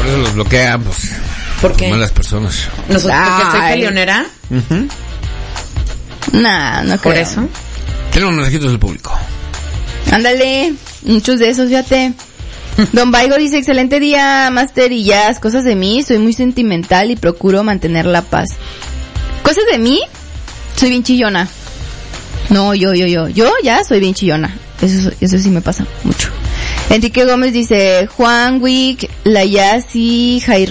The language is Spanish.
por eso los bloquea, pues. ¿Por qué? Malas personas. ¿Porque soy peleonera? Nah, no creo. ¿Por eso? Tenemos mensajitos del público. Ándale, muchos de esos, fíjate. Don Baigo dice, excelente día, Master y Jazz. Cosas de mí, soy muy sentimental y procuro mantener la paz. Cosas de mí, soy bien chillona. No, yo ya soy bien chillona. Eso sí me pasa mucho. Enrique Gómez dice, Juan Wick, la Jazz y Jairo